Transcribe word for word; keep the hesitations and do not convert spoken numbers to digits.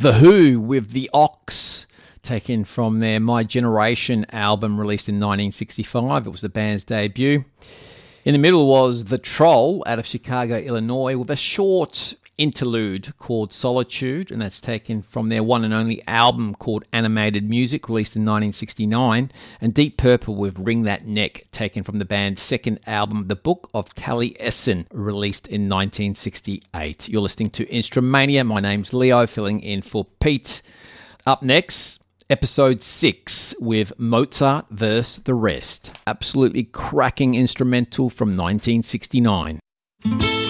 The Who with The Ox, taken from their My Generation album released in nineteen sixty-five. It was the band's debut. In the middle was The Troll out of Chicago, Illinois, with a short interlude called Solitude, and that's taken from their one and only album called Animated Music, released in nineteen sixty-nine. And Deep Purple with Wring That Neck, taken from the band's second album, The Book of Taliesin, released in nineteen sixty-eight. You're listening to Instrumania. My name's Leo, filling in for Pete. Up next, episode six with Mozart versus the Rest. Absolutely cracking instrumental from nineteen sixty-nine.